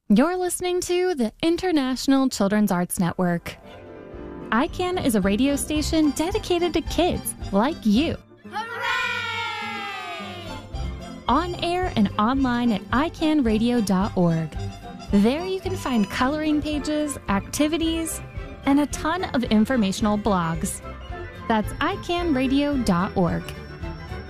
You're listening to the International Children's Arts Network. ICANN is a radio station dedicated to kids like you. Hooray! On air and online at icanradio.org. There you can find coloring pages, activities, and a ton of informational blogs. That's icanradio.org.